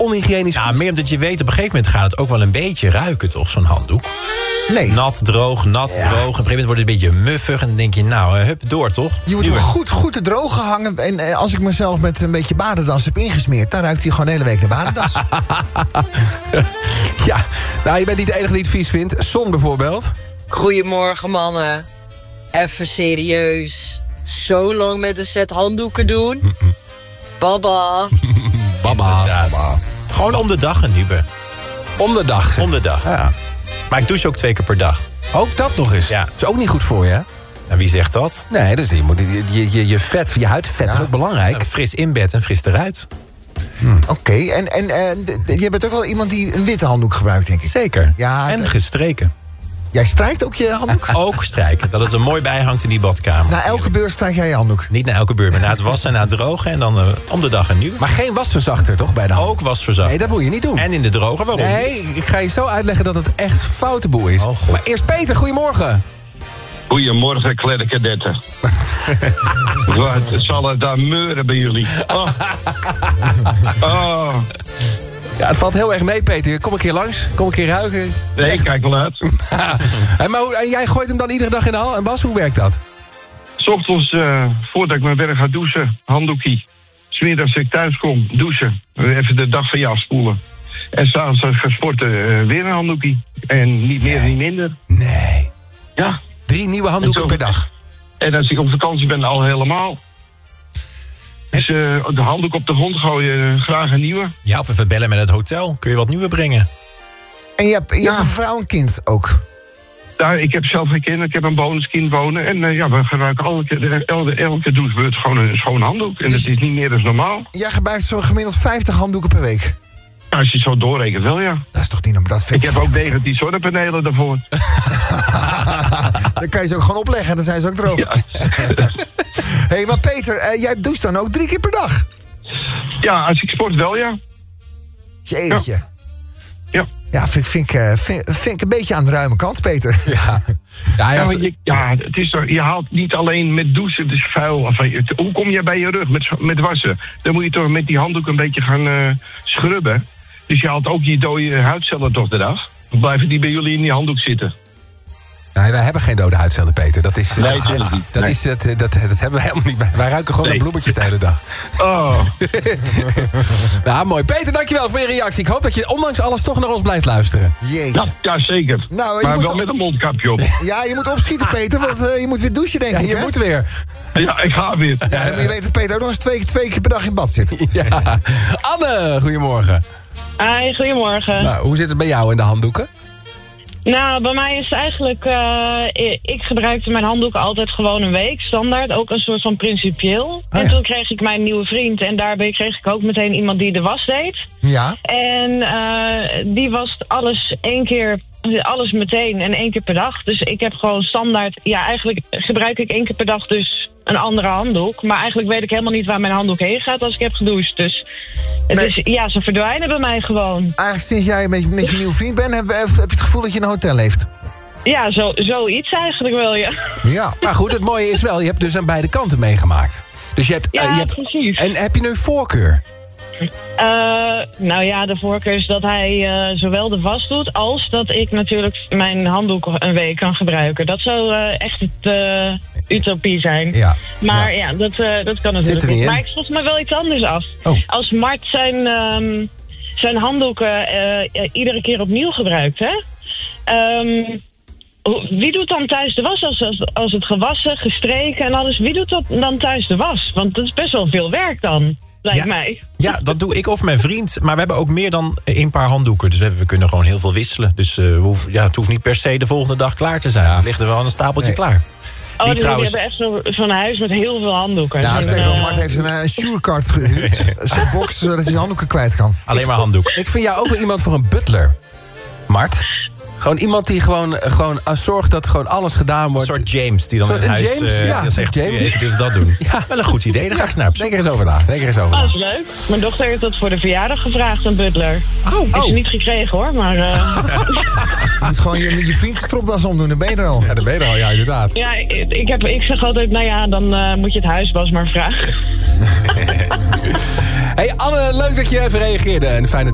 onhygiënisch. Ja, meer omdat je weet, op een gegeven moment gaat het ook wel een beetje ruiken, toch, zo'n handdoek? Nee. Nat, droog, droog. Op een gegeven moment wordt het een beetje muffig. En dan denk je, nou, hup, door, toch? Je moet hem goed te droog gehangen. En als ik mezelf met een beetje badendas heb ingesmeerd, dan ruikt hij gewoon de hele week naar badendas. Ja, nou, je bent niet de enige die het vies vindt. Son bijvoorbeeld. Goedemorgen, mannen. Even serieus. Zo lang met een set handdoeken doen? Baba. Baba. Gewoon om de dag, een Nube. Om de dag. Om de dag. Ja. Maar ik douche ook 2 keer per dag. Ook dat nog eens. Ja. Dat is ook niet goed voor je, hè? En wie zegt dat? Nee, dus je moet je vet, je huidvet is ook belangrijk. Fris in bed en fris eruit. Oké, en je bent ook wel iemand die een witte handdoek gebruikt, denk ik. Zeker. Ja, en gestreken. Jij strijkt ook je handdoek? Ook strijken. Dat het er mooi bij hangt in die badkamer. Na elke beurt strijk jij je handdoek? Niet na elke beurt, maar na het wassen en na het drogen. En dan om de dag een nieuwe. Maar geen wasverzachter, toch, bij de hand? Ook wasverzachter. Nee, dat moet je niet doen. En in de droger, waarom Nee, niet? ik ga je zo uitleggen dat het echt foute boel is. Oh, God. Maar eerst Peter, goedemorgen. Goedemorgen, kledderkadetten. Wat zal het daar meuren bij jullie? Oh. Oh. Ja, het valt heel erg mee, Peter. Kom een keer langs, kom een keer ruiken. Nee, kijk wel uit. Hey, maar en jij gooit hem dan iedere dag in de hal? En Bas, hoe werkt dat? 's Ochtends, voordat ik mijn werk ga douchen, handdoekie. 's Middags als ik thuis kom, douchen. Even de dag van je afspoelen. En s'avonds als ik ga sporten, weer een handdoekie. En niet meer, niet minder. Nee. Ja. 3 nieuwe handdoeken En zo- per dag. En als ik op vakantie ben, al helemaal. Dus de handdoek op de grond gooien, graag een nieuwe. Ja, of even bellen met het hotel. Kun je wat nieuwe brengen? En je hebt een vrouw en kind ook. Daar, ik heb zelf geen kinderen, ik heb een bonuskind wonen. En we gebruiken elke douchebeurt gewoon een schoon handdoek. En dat is niet meer dan normaal. Jij gebruikt zo gemiddeld 50 handdoeken per week. Ja, als je het zo doorrekent wel, ja. Dat is toch niet... Dat vind Ik heb ook 19 zonnepanelen daarvoor. Dan kan je ze ook gewoon opleggen, dan zijn ze ook droog. Ja. Hey, maar Peter, jij doucht dan ook 3 keer per dag? Ja, als ik sport wel, ja. Jeetje. Ja. Ja, vind ik een beetje aan de ruime kant, Peter. Ja. Het is toch, je haalt niet alleen met douchen, dus vuil. Hoe kom jij bij je rug met wassen? Dan moet je toch met die handdoek een beetje gaan scrubben. Dus je haalt ook je dode huidcellen toch eraf. Of blijven die bij jullie in die handdoek zitten? Nee, wij hebben geen dode huidcellen, Peter. Dat is, Nee, natuurlijk niet. dat, Nee. is dat hebben we helemaal niet bij. Wij ruiken gewoon naar bloemetjes de hele dag. Oh. Nou, mooi. Peter, dankjewel voor je reactie. Ik hoop dat je ondanks alles toch naar ons blijft luisteren. Jeetje. Ja, zeker. Nou, je maar moet wel met een mondkapje op. Ja, je moet opschieten, Peter, want je moet weer douchen, denk Ja, ik, je hè? moet weer. Ja, ik ga weer. Ja, dan moet je weten dat Peter ook nog eens twee keer per dag in bad zit. Ja. Anne, goedemorgen. Hi, goedemorgen. Nou, hoe zit het bij jou in de handdoeken? Nou, bij mij is het eigenlijk... ik gebruikte mijn handdoeken altijd gewoon een week, standaard. Ook een soort van principieel. En toen kreeg ik mijn nieuwe vriend. En daarbij kreeg ik ook meteen iemand die de was deed. Ja. En die wast alles meteen en 1 keer per dag. Dus ik heb gewoon standaard... Ja, eigenlijk gebruik ik 1 keer per dag dus een andere handdoek. Maar eigenlijk weet ik helemaal niet waar mijn handdoek heen gaat als ik heb gedoucht. Dus ze verdwijnen bij mij gewoon. Eigenlijk sinds jij met je nieuwe vriend bent, heb je het gevoel dat je in een hotel leeft. Ja, zoiets eigenlijk wel, ja. Ja. Maar goed, het mooie is wel, je hebt dus aan beide kanten meegemaakt. Dus je hebt, precies. En heb je nu een voorkeur? Nou ja, de voorkeur is dat hij zowel de was doet... als dat ik natuurlijk mijn handdoek een week kan gebruiken. Dat zou echt het utopie zijn. Ja. Maar dat kan natuurlijk niet. in. Maar ik vroeg me wel iets anders af. Oh. Als Mart zijn handdoeken iedere keer opnieuw gebruikt, hè? Wie doet dan thuis de was als het gewassen, gestreken en alles? Wie doet dat dan thuis de was? Want dat is best wel veel werk dan, lijkt mij. Ja, dat doe ik of mijn vriend. Maar we hebben ook meer dan 1 paar handdoeken. Dus we kunnen gewoon heel veel wisselen. Dus het hoeft niet per se de volgende dag klaar te zijn. Er ligt er wel een stapeltje klaar. Oh, die hebben echt zo'n huis met heel veel handdoeken. Ja, sterker nog, Mart heeft een Sure-card gehuurd. Zo'n box, zodat hij zijn handdoeken kwijt kan. Alleen maar handdoeken. Ik vind jou ook wel iemand voor een butler. Mart? Gewoon iemand die gewoon zorgt dat gewoon alles gedaan wordt. Een soort James die dan in huis zegt, James. even dat doen. Ja, wel een goed idee. Daar ga ik eens naar op zoek. Denk er eens over na. Dat is leuk. Mijn dochter heeft dat voor de verjaardag gevraagd, een butler. Is niet gekregen hoor, maar... Je moet gewoon je vriend stropdas omdoen, dan ben je er al. Ja, dan ben je er al, ja, inderdaad. Ja, ik zeg altijd, nou ja, dan moet je het huisbas maar vragen. Hey Anne, leuk dat je even reageerde. En fijn dat